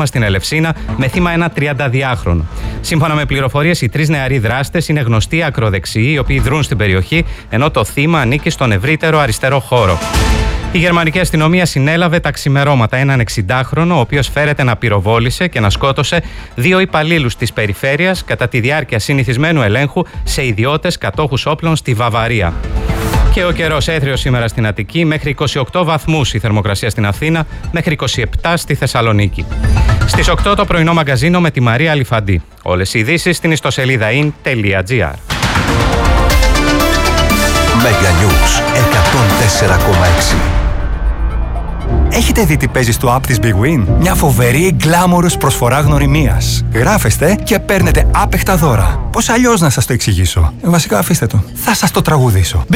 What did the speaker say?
στην Ελευσίνα με θύμα ένα 32χρονο. Σύμφωνα με πληροφορίες, οι 3 νεαροί δράστες είναι γνωστοί ακροδεξιοί, οι οποίοι δρούν στην περιοχή, ενώ το θύμα ανήκει στον ευρύτερο αριστερό χώρο. Η γερμανική αστυνομία συνέλαβε τα ξημερώματα έναν 60χρονο, ο οποίος φέρεται να πυροβόλησε και να σκότωσε 2 υπαλλήλους της περιφέρειας κατά τη διάρκεια συνηθισμένου ελέγχου σε ιδιώτες κατόχους όπλων στη Βαβαρία. Και ο καιρός έθριος σήμερα στην Αττική, μέχρι 28 βαθμούς η θερμοκρασία στην Αθήνα, μέχρι 27 στη Θεσσαλονίκη. Στις 8 το πρωινό μαγκαζίνο με τη Μαρία Αλιφαντή. Όλες οι ειδήσεις στην ιστοσελίδα in.gr. Mega News 104,6. Έχετε δει τι παίζει στο app της Big Win? Μια φοβερή γκλάμορος προσφορά γνωριμίας. Γράφεστε και παίρνετε άπεχτα δώρα. Πώς αλλιώς να σας το εξηγήσω? Βασικά αφήστε το. Θα σας το τραγουδήσω.